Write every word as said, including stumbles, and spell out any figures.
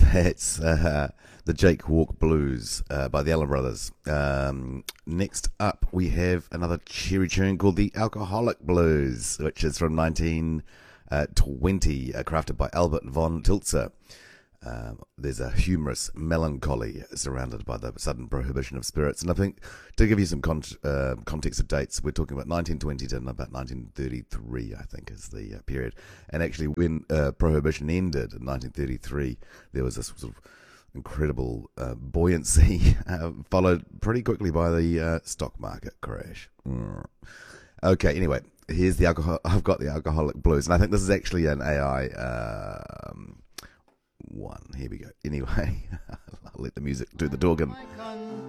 That's uh, the Jake Walk Blues uh, by the Allen Brothers. Um, next up, we have another cheery tune called the Alcoholic Blues, which is from nineteen twenty, uh, crafted by Albert von Tilzer. Um, there's a humorous melancholy surrounded by the sudden prohibition of spirits. And I think, to give you some con- uh, context of dates, we're talking about nineteen twenty to about nineteen thirty-three, I think, is the uh, period. And actually, when uh, prohibition ended in nineteen thirty-three, there was this sort of incredible uh, buoyancy, uh, followed pretty quickly by the uh, stock market crash. Mm. Okay, anyway, here's the alcohol. I've got the Alcoholic Blues, and I think this is actually an A I um, one. Here we go. Anyway, I'll let the music do the talking.